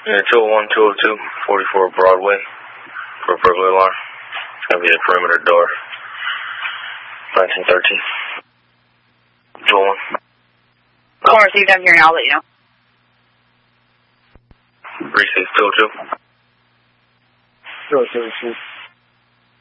Yeah, 201, 202, 44 Broadway for a burglar alarm. It's going to be a perimeter door. 1913. 201. Call received, I'm here and I'll let you know. 36, 202. 202.